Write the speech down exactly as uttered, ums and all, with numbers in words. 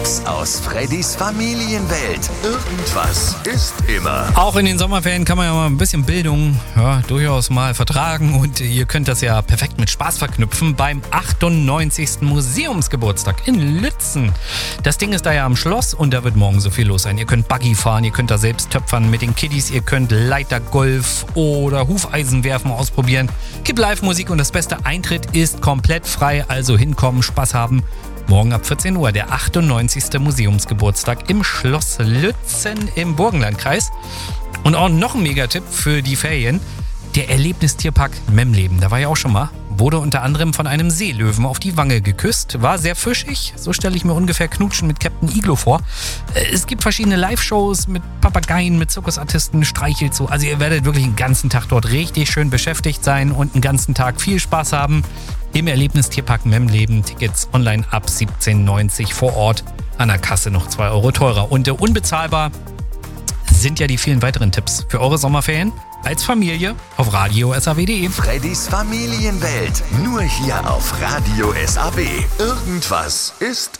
Mix aus Freddys Familienwelt. Irgendwas ist immer. Auch in den Sommerferien kann man ja mal ein bisschen Bildung ja, durchaus mal vertragen. Und ihr könnt das ja perfekt mit Spaß verknüpfen beim achtundneunzigsten Museumsgeburtstag in Lützen. Das Ding ist da ja am Schloss und da wird morgen so viel los sein. Ihr könnt Buggy fahren, ihr könnt da selbst töpfern mit den Kiddies, ihr könnt Leitergolf oder Hufeisenwerfen ausprobieren. Gibt Live-Musik und das beste, Eintritt ist komplett frei, also hinkommen, Spaß haben. Morgen ab vierzehn Uhr der achtundneunzigste Museumsgeburtstag im Schloss Lützen im Burgenlandkreis. Und auch noch ein Megatipp für die Ferien. Der Erlebnistierpark Memleben, da war ich auch schon mal, wurde unter anderem von einem Seelöwen auf die Wange geküsst. War sehr fischig, so stelle ich mir ungefähr Knutschen mit Captain Iglo vor. Es gibt verschiedene Live-Shows mit Papageien, mit Zirkusartisten, Streichelzoo. Also ihr werdet wirklich den ganzen Tag dort richtig schön beschäftigt sein und den ganzen Tag viel Spaß haben. Im Erlebnistierpark Memleben, Tickets online ab siebzehn neunzig, vor Ort an der Kasse noch zwei Euro teurer. Und unbezahlbar sind ja die vielen weiteren Tipps für eure Sommerferien als Familie auf radio S A W punkt de. Freddys Familienwelt, nur hier auf Radio S A W. Irgendwas ist